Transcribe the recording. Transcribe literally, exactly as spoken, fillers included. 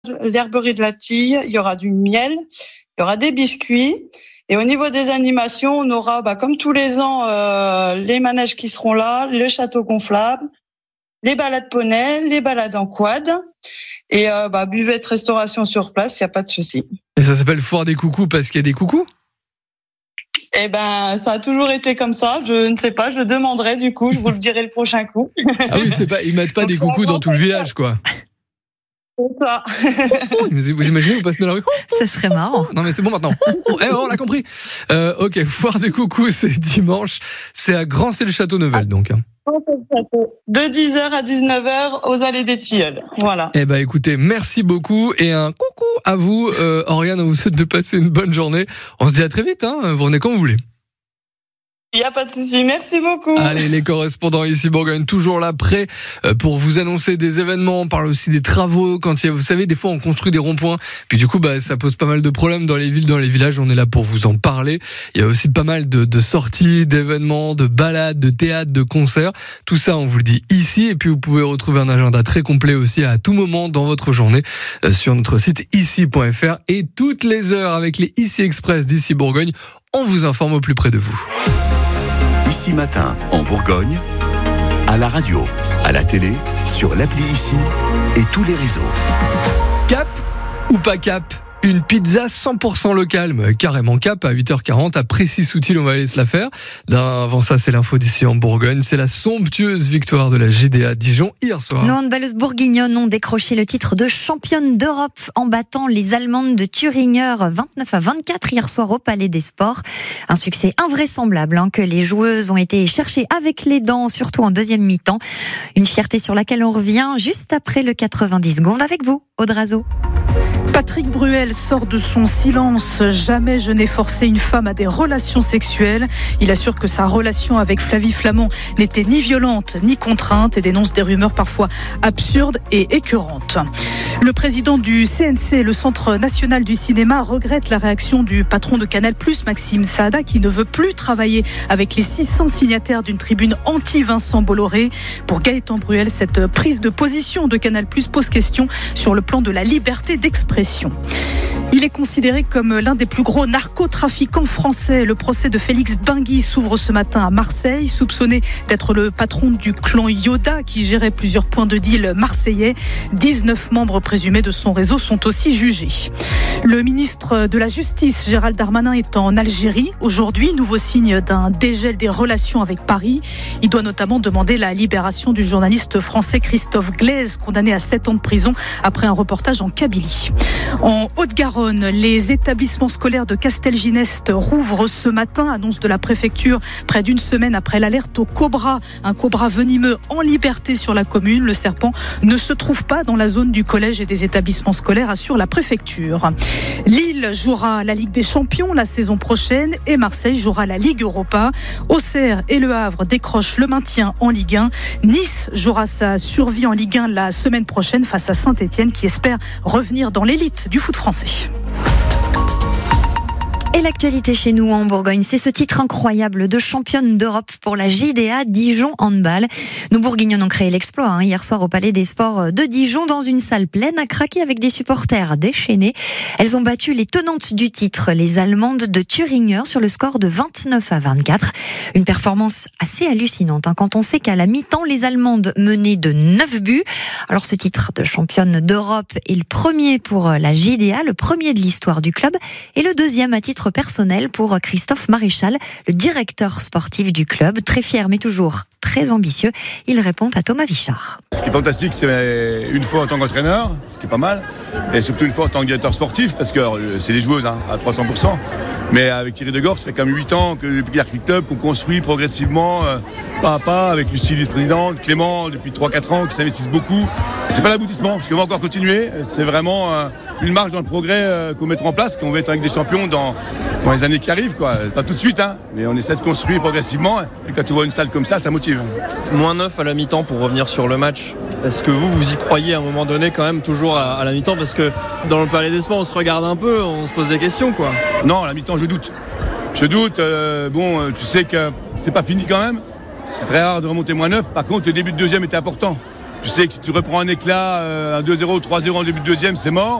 l'herberie de la Tille, il y aura du miel, il y aura des biscuits. Et au niveau des animations, on aura, bah, comme tous les ans, euh, les manèges qui seront là, le château gonflable, les balades poney, les balades en quad. Et euh, bah, buvette, restauration sur place, il n'y a pas de souci. Et ça s'appelle Foire des coucous parce qu'il y a des coucous ? Eh ben, ça a toujours été comme ça. Je ne sais pas, je demanderai du coup, je vous le dirai le prochain coup. Ah oui, c'est pas, ils mettent pas Donc des ça coucous va dans tout le village, quoi. C'est ça. Vous imaginez, vous passez dans la rue ? Ça serait marrant. Non mais c'est bon maintenant. Eh, on l'a compris. Euh, ok, Foire des coucous, c'est dimanche. C'est à Grand-c'est-le-Château-Neuvelle, donc. De dix heures à dix-neuf heures aux allées des Tilleuls. Voilà. Eh ben, écoutez, merci beaucoup et un coucou à vous. Euh, Oriane, on vous souhaite de passer une bonne journée. On se dit à très vite, hein. Vous revenez quand vous voulez. Il n'y a pas de souci, merci beaucoup. Allez, les correspondants ici Bourgogne, toujours là, prêts pour vous annoncer des événements. On parle aussi des travaux. Quand il y a, vous savez, des fois on construit des ronds-points, puis du coup, bah, ça pose pas mal de problèmes dans les villes, dans les villages. On est là pour vous en parler. Il y a aussi pas mal de, de sorties, d'événements, de balades, de théâtres, de concerts. Tout ça, on vous le dit ici. Et puis, vous pouvez retrouver un agenda très complet aussi à tout moment dans votre journée sur notre site ici point f r et toutes les heures avec les Ici Express d'Ici Bourgogne. On vous informe au plus près de vous. Ici Matin, en Bourgogne, à la radio, à la télé, sur l'appli Ici et tous les réseaux. Cap ou pas cap ? Une pizza cent pour cent locale, mais carrément cap à huit heures quarante, à Précy-Soutil, on va aller se la faire. Avant ça, c'est l'info d'ici en Bourgogne. C'est la somptueuse victoire de la G D A Dijon hier soir. Nos handballeuses bourguignonnes ont décroché le titre de championne d'Europe en battant les Allemandes de Thüringer vingt-neuf à vingt-quatre hier soir au Palais des Sports. Un succès invraisemblable hein, que les joueuses ont été chercher avec les dents, surtout en deuxième mi-temps. Une fierté sur laquelle on revient juste après le quatre-vingt-dix secondes avec vous, Aude Razo. Patrick Bruel sort de son silence. Jamais je n'ai forcé une femme à des relations sexuelles. Il assure que sa relation avec Flavie Flament n'était ni violente ni contrainte et dénonce des rumeurs parfois absurdes et écœurantes. Le président du C N C, le Centre national du cinéma, regrette la réaction du patron de Canal+, Maxime Saada, qui ne veut plus travailler avec les six cents signataires d'une tribune anti-Vincent Bolloré. Pour Gaëtan Bruel, cette prise de position de Canal+ pose question sur le plan de la liberté d'expression. Il est considéré comme l'un des plus gros narcotrafiquants français. Le procès de Félix Bingui s'ouvre ce matin à Marseille, soupçonné d'être le patron du clan Yoda qui gérait plusieurs points de deal marseillais. dix-neuf membres présumés de son réseau sont aussi jugés. Le ministre de la Justice, Gérald Darmanin, est en Algérie aujourd'hui, nouveau signe d'un dégel des relations avec Paris. Il doit notamment demander la libération du journaliste français Christophe Glaise, condamné à sept ans de prison après un reportage en Kabylie. En Haute-Garonne, les établissements scolaires de Castelginest rouvrent ce matin, annonce de la préfecture, près d'une semaine après l'alerte au cobra. Un cobra venimeux en liberté sur la commune. Le serpent ne se trouve pas dans la zone du collège et des établissements scolaires, assure la préfecture. Lille jouera la Ligue des Champions la saison prochaine et Marseille jouera la Ligue Europa. Auxerre et Le Havre décrochent le maintien en Ligue un. Nice jouera sa survie en Ligue un la semaine prochaine face à Saint-Etienne qui espère revenir dans l'élite du foot français. Et l'actualité chez nous en Bourgogne, c'est ce titre incroyable de championne d'Europe pour la J D A Dijon Handball. Nos Bourguignons ont créé l'exploit hein, hier soir au Palais des Sports de Dijon dans une salle pleine à craquer avec des supporters déchaînés. Elles ont battu les tenantes du titre, les Allemandes de Thüringer, sur le score de vingt-neuf à vingt-quatre. Une performance assez hallucinante hein, quand on sait qu'à la mi-temps, les Allemandes menaient de neuf buts. Alors ce titre de championne d'Europe est le premier pour la J D A, le premier de l'histoire du club et le deuxième à titre personnel pour Christophe Maréchal, le directeur sportif du club. Très fier mais toujours très ambitieux. Il répond à Thomas Vichard. Ce qui est fantastique, c'est une fois en tant qu'entraîneur, ce qui est pas mal, et surtout une fois en tant que directeur sportif, parce que c'est les joueuses hein, à trois cents pour cent. Mais avec Thierry Degord, ça fait quand même huit ans que depuis l'Arctic Club, qu'on construit progressivement, euh, pas à pas, avec Lucie, vice-présidente, Clément, depuis trois quatre ans, qui s'investissent beaucoup. C'est pas l'aboutissement, parce qu'on va encore continuer. C'est vraiment euh, une marche dans le progrès euh, qu'on mettra en place, qu'on va être avec des champions dans, dans les années qui arrivent, quoi. Pas tout de suite, hein, mais on essaie de construire progressivement. Et quand tu vois une salle comme ça, ça motive. Moins neuf à la mi-temps pour revenir sur le match. Est-ce que vous, vous y croyez à un moment donné quand même toujours à, à la mi-temps? Parce que dans le Palais des Sports, on se regarde un peu, on se pose des questions, quoi. Non, à la mi-temps, je doute. Je doute. Euh, bon, tu sais que c'est pas fini quand même. C'est très rare de remonter moins neuf. Par contre, le début de deuxième était important. Tu sais que si tu reprends un éclat, euh, un deux zéro, trois zéro en début de deuxième, c'est mort.